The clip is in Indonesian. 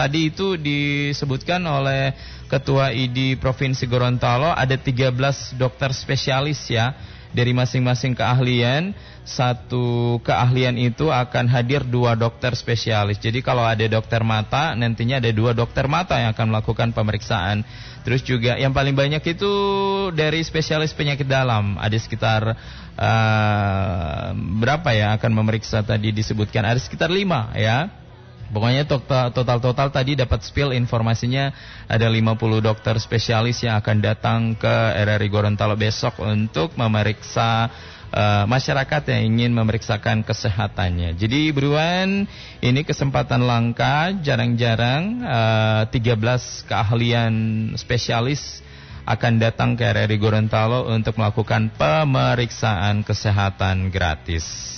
tadi itu disebutkan oleh Ketua ID Provinsi Gorontalo ada 13 dokter spesialis ya. Dari masing-masing keahlian, satu keahlian itu akan hadir 2 dokter spesialis. Jadi kalau ada dokter mata, nantinya ada 2 dokter mata yang akan melakukan pemeriksaan. Terus juga yang paling banyak itu dari spesialis penyakit dalam. Ada sekitar berapa ya akan memeriksa tadi disebutkan? Ada sekitar 5 ya. Pokoknya total tadi dapat spill informasinya ada 50 dokter spesialis yang akan datang ke RRI Gorontalo besok untuk memeriksa masyarakat yang ingin memeriksakan kesehatannya. Jadi buruan, ini kesempatan langka, jarang-jarang 13 keahlian spesialis akan datang ke RRI Gorontalo untuk melakukan pemeriksaan kesehatan gratis.